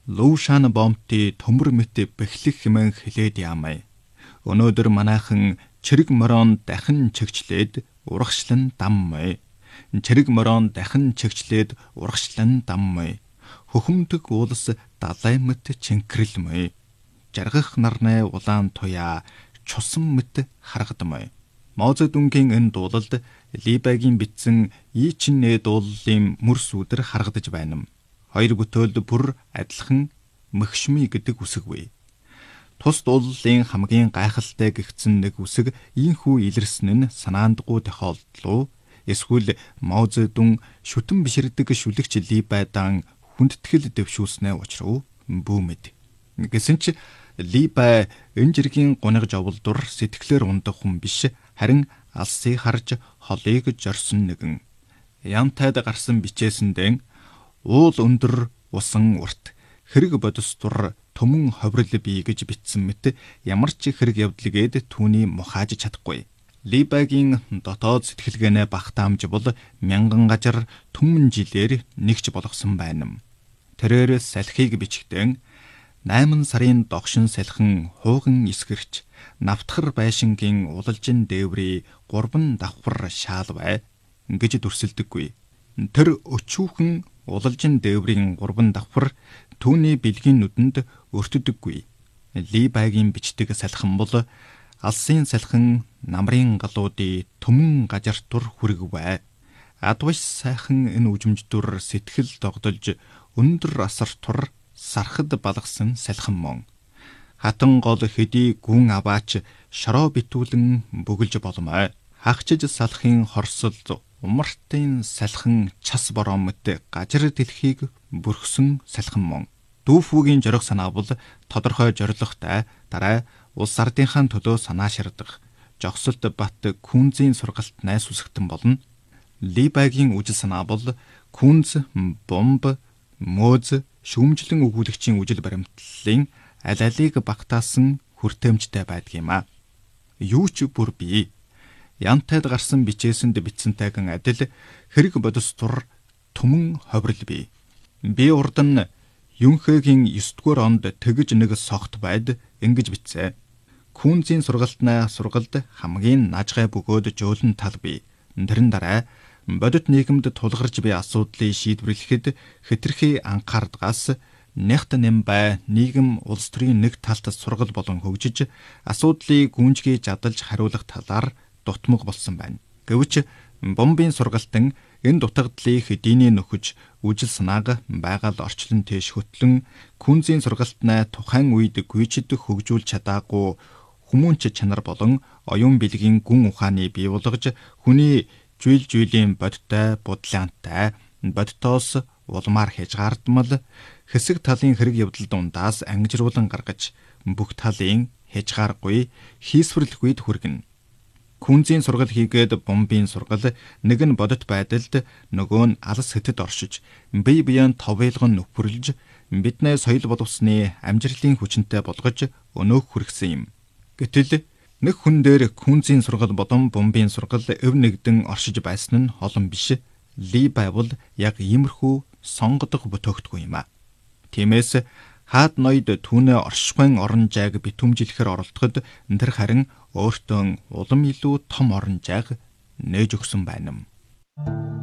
Лушан бомти төмөр мэт бэхлэх хэмээн хэлээд яамай. Өнөөдөр манайхан чирэг морон дахин чигчлээд урагшлан даммай. Чирэг морон дахин чигчлээд урагшлан даммай. Хөхөмдөг уулс далай мэт чинкрэлмай. Жаргах нарны улаан туяа чусан мэт харагдмай. Мао Цзэдунгийн энэ дуулалд Ли Байгийн бичсэн И Чиннэ дуулалын мөрс үдэр харагдаж байна. Хоёр бүтээлд бүр адилхан мөхшми гэдэг үсэгвэ. Тус дуулалын хамгийн гайхалтай гэгцэн нэг үсэг ийхүү илэрсэн нь санаандгүй тохиолдол уу? Эсвэл Мао Цзэдун шүтэн биширдэг шүлэгч Ли Байдан хүндэтгэл дэвшүүлснээ учрав бүү мэд. Гэсэн ч Ли Бай энэ жиргийн гуниг жовлдур сэтгэлээр ундах хүн биш, харин алсыг харж холыг зорсон нэгэн. Янтайд гарсан бичээсэндээ уул өндөр усан урт хэрэг бодисдур төмөн ховрол бий гэж бичсэн мэт ямар ч хэрэг явдлыгээд түүний мухааж чадахгүй. Ли Байгийн дотоод сэтгэлгээнэ багтаамж бол мянган гажар түмэн жилээр нэгч болгосон байна. Тэрээр салхийг бичгтэн 8 сарын догшин салхин хууган эсгэрч навтхар байшингийн улалжин дээврий 3 давхар шаал бай гэж дүрсэлдэггүй. Тэр өчүүхэн улалжин дээврийн 3 давхар түүний бэлгийн нүдэнд өртдөггүй. Ли Байгийн бичдэг салхин бол алсын салхин намрын галуудын төмөн гажартур хүрэг бай. Адваш сайхан энэ үжимждүр сэтгэл догдолж өндөр асар тур сархад балгасан салхин мөн. Хатан гол хэдий гүн аваач шороо битүүлэн бүгэлж болмой. Хагчиж салахын хорсол умартын салхин час боромт гажир дэлхийг бүрхсэн салхин мөн. Дүүфүүгийн жориг санаа бол тодорхой зоригтой дараа улс ардынхаа төлөө санаа ширдах жогсолт бат күнзийн сургалт найс үсгтэн болно. Ли Байгийн үжил санаа бол күнз, бомб, мөөз, шүүмжлэн өгүүлэгчийн үжил баримтлалын аль алийг багтаасан хүртээмжтэй байдаг юм а. Юу ч бүр бий. Янтайд гарсан бичээсэнд бичсэнтэйгэн адил хэрэг бодисдур түмэн ховрол бий. Би урд нь Юнхэгийн 9-р онд тэгж нэг согт байд ингэж бичсэн. Күнзийн сургалтнаа сургалд хамгийн наажгай бөгөөд жөөлөн тал бий. Тэрэн дараа бодит нийгэмд тулгарч буй асуудлыг шийдвэрлэхэд хэтэрхий анхаардгаас нягт нэмбай нийгэм улс төрийн нэг талд сургал болон хөгжиж асуудлыг гүнжгий жадалж хариулах талаар дутмаг болсон байна. Гэвч бомбын сургалтын энэ дутагдлыг диний нөхөж үжил санааг байгаль орчлон тийш хөтлөн күнзийн сургалтнаа тухайн үед гүйчэд хөгжүүл чадаагүй хүмүүнч чанар болон оюун билгийн гүн ухааны бий болгож хүний жүйлийн бодтой будлаантай бодтоос улмаар хязгаардмал хэсэг талын хэрэг явдал дундаас ангижруулан гаргаж бүх талын хязгааргүй хийсвэрлэхүйд хүргэнэ. Күнзийн сургал хийгээд бомбын сургал нэг нь бодит байдалд нөгөө нь алс хэтэд оршиж бие биеийн товъелгон нөхөрлөж биднээ соёл боловсны амжилтын хүчнтэй болгож өнөөх хүргэсэн юм. Гэтэл нэг хүн дээр күнзийн сургал болон бомбын сургал өв нэгдэн оршиж байсан нь холон биш. Ли Бай бол яг иймэрхүү сонгодох бүтээгдэхүүн юм а. Тиймээс хаад ноёд түүнээ оршихуйн орон жайг битүүмжлэхээр оролдоход тэр харин өөртөө улам илүү том орон жайг нээж өгсөн байна.